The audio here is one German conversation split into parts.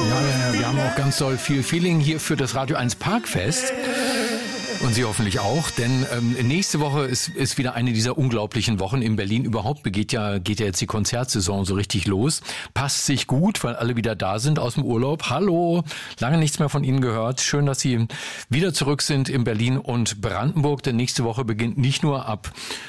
Ja, wir haben auch ganz doll viel Feeling hier für das Radio 1 Parkfest. Und Sie hoffentlich auch, denn nächste Woche ist wieder eine dieser unglaublichen Wochen in Berlin. Überhaupt geht ja jetzt die Konzertsaison so richtig los. Passt sich gut, weil alle wieder da sind aus dem Urlaub. Hallo, lange nichts mehr von Ihnen gehört. Schön, dass Sie wieder zurück sind in Berlin und Brandenburg, denn nächste Woche beginnt nicht nur ab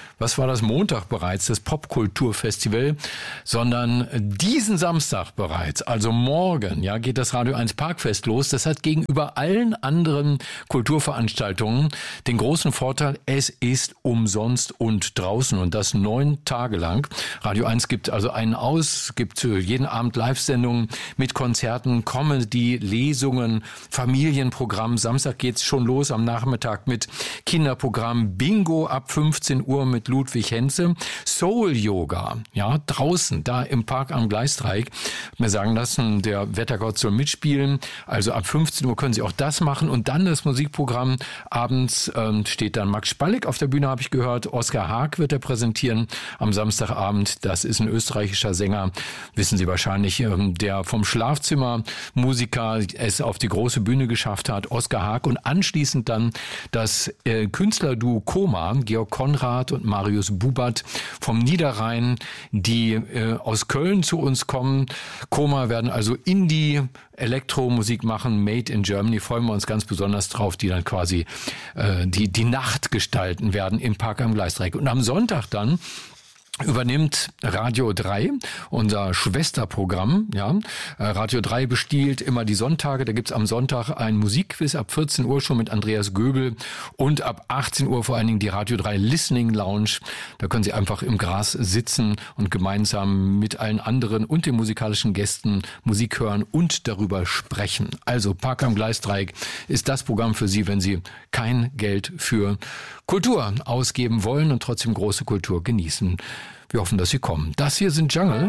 Montag bereits, das Popkulturfestival, sondern diesen Samstag bereits, also morgen, ja, geht das Radio 1 Parkfest los. Das hat gegenüber allen anderen Kulturveranstaltungen den großen Vorteil, es ist umsonst und draußen und das 9 Tage lang. Radio 1 gibt also gibt jeden Abend Live-Sendungen mit Konzerten, Comedy, Lesungen, Familienprogramm. Samstag geht's schon los am Nachmittag mit Kinderprogramm, Bingo ab 15 Uhr mit Ludwig Henze, Soul Yoga, ja, draußen, da im Park am Gleisdreieck. Mir sagen lassen, der Wettergott soll mitspielen, also ab 15 Uhr können Sie auch das machen und dann das Musikprogramm. Abends steht dann Max Spallig auf der Bühne, habe ich gehört. Oskar Haag wird er präsentieren am Samstagabend. Das ist ein österreichischer Sänger, wissen Sie wahrscheinlich, der vom Schlafzimmermusiker es auf die große Bühne geschafft hat, Oskar Haag. Und anschließend dann das Künstlerduo Koma, Georg Konrad und Marius Bubert vom Niederrhein, die aus Köln zu uns kommen. Koma werden also Indie-Elektromusik machen, Made in Germany. Freuen wir uns ganz besonders drauf, die dann quasi die Nacht gestalten werden im Park am Gleisdreieck. Und am Sonntag dann übernimmt Radio 3, unser Schwesterprogramm, ja. Radio 3 bestiehlt immer die Sonntage. Da gibt's am Sonntag ein Musikquiz ab 14 Uhr schon mit Andreas Göbel und ab 18 Uhr vor allen Dingen die Radio 3 Listening Lounge. Da können Sie einfach im Gras sitzen und gemeinsam mit allen anderen und den musikalischen Gästen Musik hören und darüber sprechen. Also Park am Gleisdreieck ist das Programm für Sie, wenn Sie kein Geld für Kultur ausgeben wollen und trotzdem große Kultur genießen. Wir hoffen, dass Sie kommen. Das hier sind Jungle.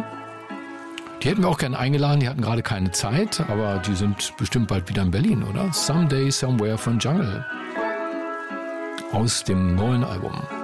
Die hätten wir auch gerne eingeladen, die hatten gerade keine Zeit, aber die sind bestimmt bald wieder in Berlin, oder? Someday, Somewhere von Jungle. Aus dem neuen Album.